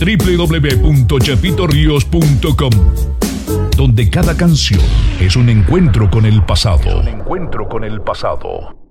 www.chepitorios.com, donde cada canción es un encuentro con el pasado.